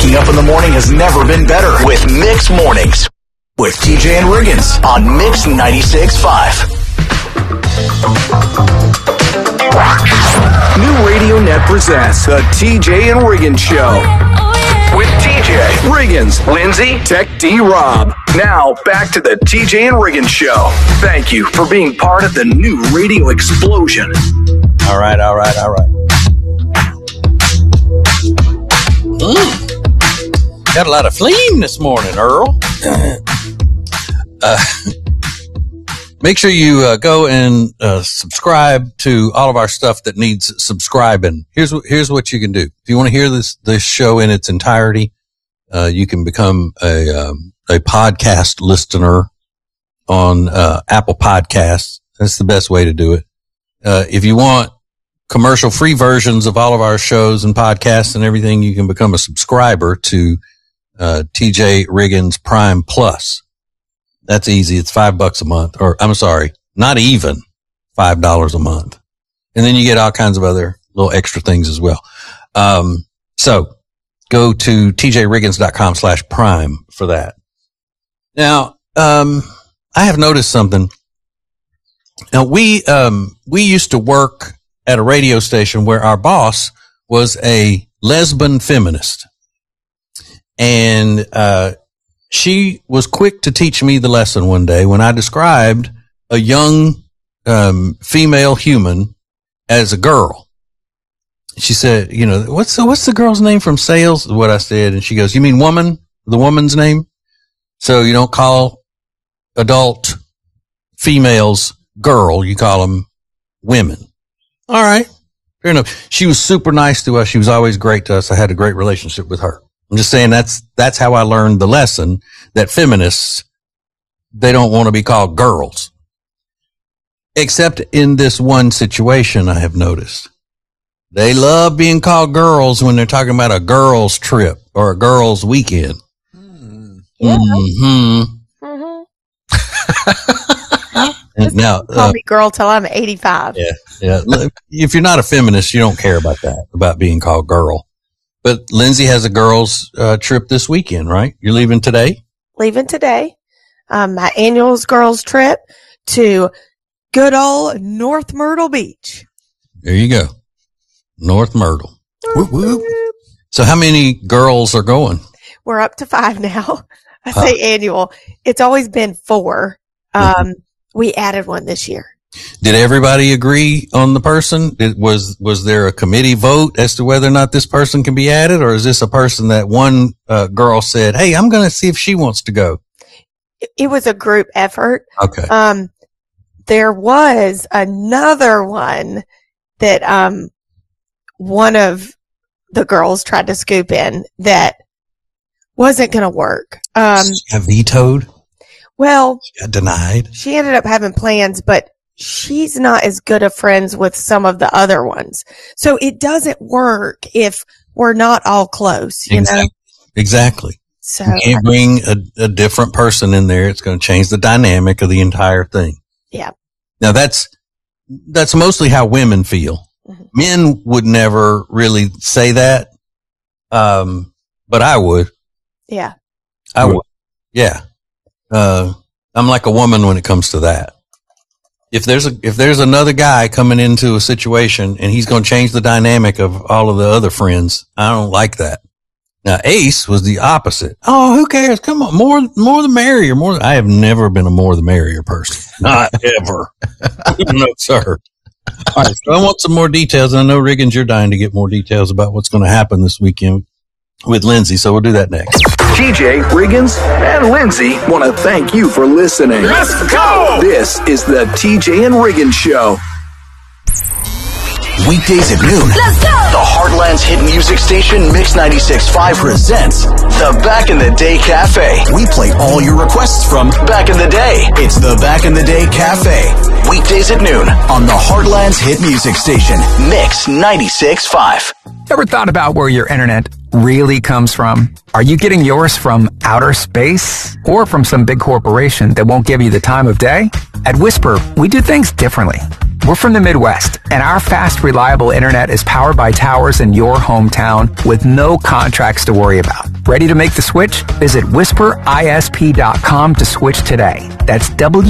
Waking up in the morning has never been better with Mix Mornings with TJ and Riggins on Mix 96.5. New Radio Net presents the TJ and Riggins Show with TJ, Riggins, Lindsay, Tech D, Rob. Now, back to the TJ and Riggins Show. Thank you for being part of the new radio explosion. All right. Got a lot of phlegm this morning, Earl. Make sure you go and subscribe to all of our stuff that needs subscribing. Here's what you can do. If you want to hear this show in its entirety, you can become a podcast listener on Apple Podcasts. That's the best way to do it. If you want commercial-free versions of all of our shows and podcasts and everything, you can become a subscriber to TJ Riggins Prime Plus. That's easy. It's $5 a month, or I'm sorry, not even $5 a month. And then you get all kinds of other little extra things as well. So go to tjriggins.com/prime for that. Now, I have noticed something. Now we used to work at a radio station where our boss was a lesbian feminist. And, she was quick to teach me the lesson one day when I described a young, female human as a girl. She said, you know, what's the girl's name from Sales? Is what I said. And she goes, you mean woman? The woman's name? So you don't call adult females girl. You call them women. All right. Fair enough. She was super nice to us. She was always great to us. I had a great relationship with her. I'm just saying that's how I learned the lesson that feminists, they don't want to be called girls. Except in this one situation I have noticed. They love being called girls when they're talking about a girls' trip or a girls' weekend. Yeah. Mm-hmm. Now, call me girl till I'm 85. Yeah. If you're not a feminist, you don't care about that, about being called girl. But Lindsay has a girls' trip this weekend, right? You're leaving today? Leaving today. My annual girls' trip to good old North Myrtle Beach. There you go. North Myrtle. Whoop, whoop. So how many girls are going? We're up to 5 now. I say annual. It's always been 4. We added one this year. Did everybody agree on the person? Was there a committee vote as to whether or not this person can be added, or is this a person that one girl said, hey, I'm going to see if she wants to go? It was a group effort. Okay. There was another one that one of the girls tried to scoop in that wasn't going to work. She got vetoed? Well, she got denied. She ended up having plans, but she's not as good of friends with some of the other ones. So it doesn't work if we're not all close, you know? Exactly. So you can't bring a different person in there. It's going to change the dynamic of the entire thing. Yeah. Now that's mostly how women feel. Mm-hmm. Men would never really say that. But I would. Yeah. I would. Yeah. I'm like a woman when it comes to that. If there's another guy coming into a situation and he's going to change the dynamic of all of the other friends, I don't like that. Now, Ace was the opposite. Oh, who cares? Come on. More the merrier. I have never been a more the merrier person. Not ever. No, sir. All right. So I want some more details. I know, Riggins, you're dying to get more details about what's going to happen this weekend with Lindsay. So we'll do that next. TJ, Riggins, and Lindsay want to thank you for listening. Let's go! This is the TJ and Riggins Show. Weekdays at noon. Let's go! The Heartland's hit music station, Mix 96.5 presents the Back in the Day Cafe. We play all your requests from back in the day. It's the Back in the Day Cafe. Weekdays at noon on the Heartland's hit music station, Mix 96.5. Ever thought about where your internet really comes from? Are you getting yours from outer space or from some big corporation that won't give you the time of day? At Whisper, we do things differently. We're from the Midwest, and our fast, reliable internet is powered by towers in your hometown with no contracts to worry about. Ready to make the switch? Visit whisperisp.com to switch today. That's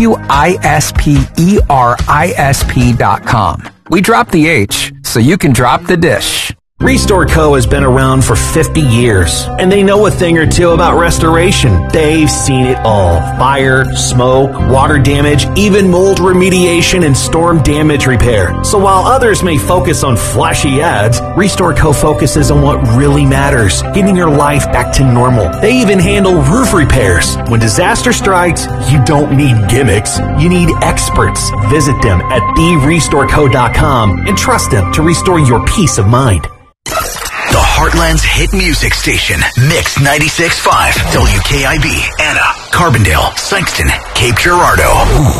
WISPERISP.com. We dropped the H so you can drop the dish. Restore Co. has been around for 50 years, and they know a thing or two about restoration. They've seen it all. Fire, smoke, water damage, even mold remediation and storm damage repair. So while others may focus on flashy ads, Restore Co. focuses on what really matters, getting your life back to normal. They even handle roof repairs. When disaster strikes, you don't need gimmicks. You need experts. Visit them at therestoreco.com and trust them to restore your peace of mind. The Heartland's hit music station, Mix 96.5, WKIB, Anna, Carbondale, Sykeston, Cape Girardeau.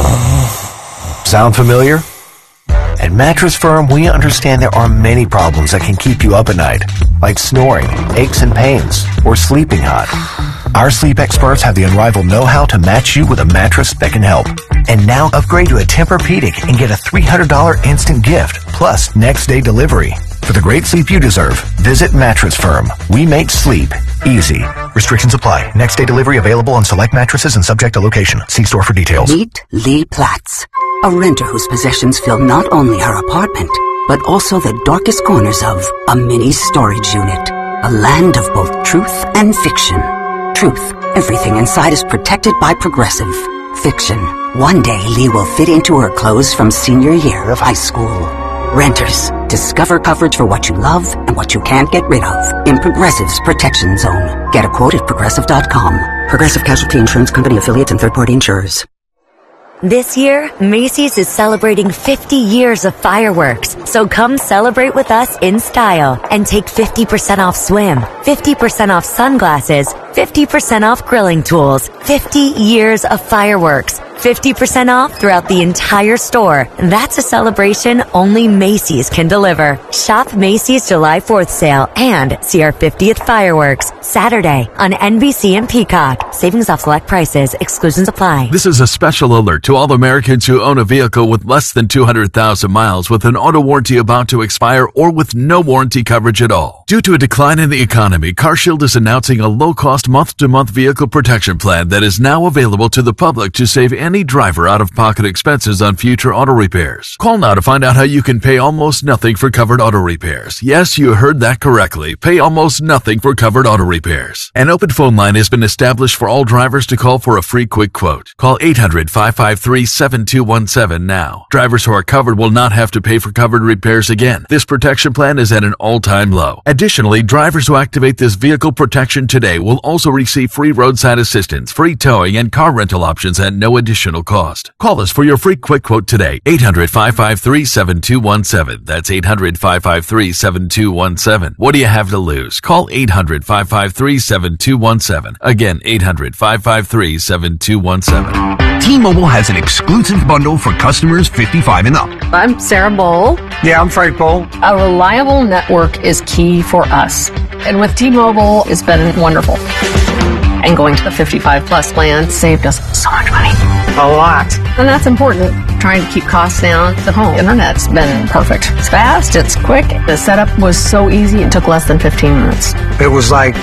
Sound familiar? At Mattress Firm, we understand there are many problems that can keep you up at night, like snoring, aches and pains, or sleeping hot. Our sleep experts have the unrivaled know-how to match you with a mattress that can help. And now upgrade to a Tempur-Pedic and get a $300 instant gift, plus next-day delivery. For the great sleep you deserve, visit Mattress Firm. We make sleep easy. Restrictions apply. Next-day delivery available on select mattresses and subject to location. See store for details. Meet Lee Platts, a renter whose possessions fill not only her apartment, but also the darkest corners of a mini storage unit. A land of both truth and fiction. Truth, everything inside is protected by Progressive. Fiction, one day Lee will fit into her clothes from senior year of high school. Renters, discover coverage for what you love and what you can't get rid of in Progressive's Protection Zone. Get a quote at Progressive.com. Progressive Casualty Insurance Company affiliates and third-party insurers. This year, Macy's is celebrating 50 years of fireworks, so come celebrate with us in style and take 50% off swim, 50% off sunglasses, 50% off grilling tools, 50 years of fireworks, 50% off throughout the entire store. That's a celebration only Macy's can deliver. Shop Macy's July 4th sale and see our 50th fireworks Saturday on NBC and Peacock. Savings off select prices. Exclusions apply. This is a special alert to all Americans who own a vehicle with less than 200,000 miles with an auto warranty about to expire or with no warranty coverage at all. Due to a decline in the economy, CarShield is announcing a low-cost month-to-month vehicle protection plan that is now available to the public to save any driver out-of-pocket expenses on future auto repairs. Call now to find out how you can pay almost nothing for covered auto repairs. Yes, you heard that correctly. Pay almost nothing for covered auto repairs. An open phone line has been established for all drivers to call for a free quick quote. Call 800-553-7217 now. Drivers who are covered will not have to pay for covered repairs again. This protection plan is at an all-time low. Additionally, drivers who activate this vehicle protection today will also receive free roadside assistance, free towing, and car rental options at no additional cost. Call us for your free quick quote today. 800-553-7217. That's 800-553-7217. What do you have to lose? Call 800-553-7217. Again, 800-553-7217. T-Mobile has an exclusive bundle for customers 55 and up. I'm Sarah Bowl. Yeah, I'm Frank Bowl. A reliable network is key for us. And with T-Mobile, it's been wonderful. And going to the 55 plus plan saved us so much money. A lot. And that's important. Trying to keep costs down. The home internet's been perfect. It's fast, it's quick. The setup was so easy, it took less than 15 minutes. It was like,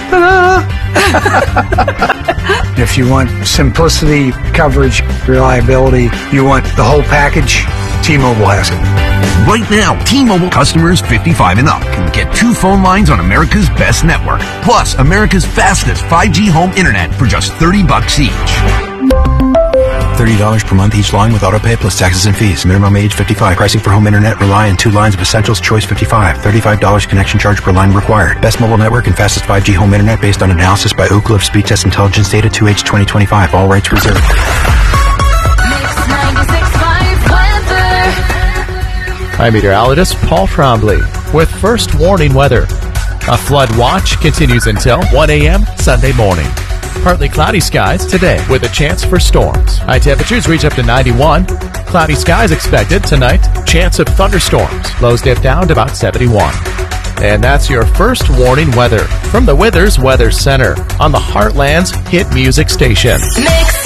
if you want simplicity, coverage, reliability, you want the whole package, T-Mobile has it. Right now, T-Mobile customers 55 and up can get 2 phone lines on America's best network, plus America's fastest 5G home internet for just $30 each. $30 per month each line with autopay plus taxes and fees. Minimum age 55. Pricing for home internet rely on 2 lines of Essentials Choice 55. $35 connection charge per line required. Best mobile network and fastest 5G home internet based on analysis by Oak Cliff Speed Test Intelligence Data 2H 2025. All rights reserved. I'm meteorologist Paul Trombley with first warning weather. A flood watch continues until 1 a.m. Sunday morning. Partly cloudy skies today with a chance for storms. High temperatures reach up to 91. Cloudy skies expected tonight. Chance of thunderstorms. Lows dip down to about 71. And that's your first warning weather from the Withers Weather Center on the Heartland's hit music station. Mix